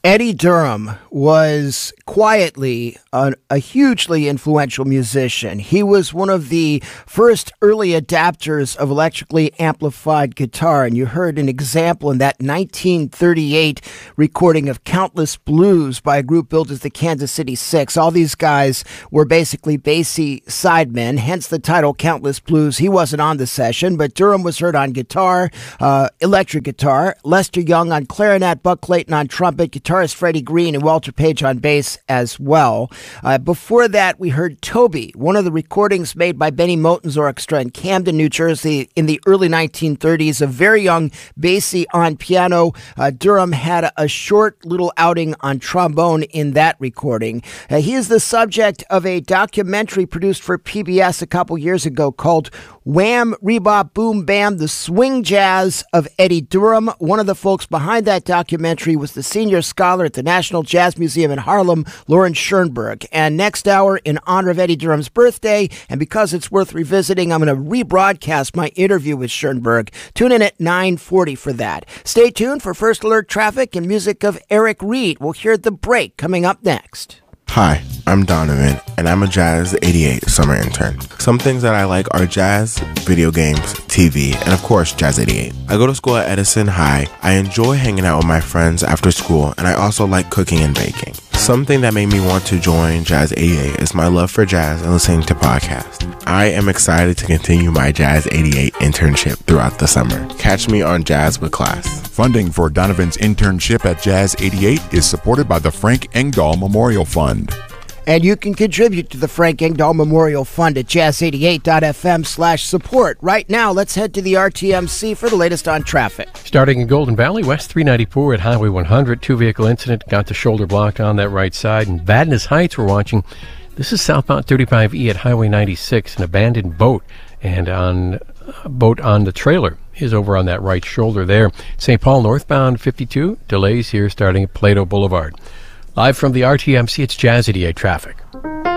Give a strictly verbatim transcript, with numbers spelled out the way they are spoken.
Eddie Durham was quietly a, a hugely influential musician. He was one of the first early adapters of electrically amplified guitar, and you heard an example in that nineteen thirty-eight recording of Countless Blues by a group billed as the Kansas City Six. All these guys were basically bassy sidemen, hence the title Countless Blues. He wasn't on the session, but Durham was heard on guitar, uh, electric guitar, Lester Young on clarinet, Buck Clayton on trumpet, guitarist Freddie Green, and Walter Page on bass as well. Uh, before that, we heard Toby, one of the recordings made by Benny Moten's orchestra in Camden, New Jersey in the early nineteen thirties. A very young bassy on piano. Uh, Durham had a, a short little outing on trombone in that recording. Uh, he is the subject of a documentary produced for P B S a couple years ago called Wham, Rebop, Boom, Bam, The Swing Jazz of Eddie Durham. One of the folks behind that documentary was the senior scholar at the National Jazz Museum in Harlem, Lauren Schoenberg. And next hour, in honor of Eddie Durham's birthday, and because it's worth revisiting, I'm going to rebroadcast my interview with Schoenberg. Tune in at nine forty for that. Stay tuned for First Alert traffic and music of Eric Reed. We'll hear The Break coming up next. Hi, I'm Donovan, and I'm a Jazz eighty-eight summer intern. Some things that I like are jazz, video games, T V, and of course, Jazz eighty-eight. I go to school at Edison High. I enjoy hanging out with my friends after school, and I also like cooking and baking. Something that made me want to join Jazz eighty-eight is my love for jazz and listening to podcasts. I am excited to continue my Jazz eighty-eight internship throughout the summer. Catch me on Jazz with Class. Funding for Donovan's internship at Jazz eighty-eight is supported by the Frank Engdahl Memorial Fund. And you can contribute to the Frank Engdahl Memorial Fund at jazz eighty-eight dot f m slash support. Right now, let's head to the R T M C for the latest on traffic. Starting in Golden Valley, West three ninety-four at Highway one hundred. Two-vehicle incident, got the shoulder blocked on that right side. And Vadnais Heights, we're watching. This is southbound thirty-five E at Highway ninety-six. An abandoned boat, and on a boat on the trailer is over on that right shoulder there. Saint Paul northbound fifty-two, delays here starting at Plato Boulevard. Live from the R T M C, it's Jazz eighty-eight traffic.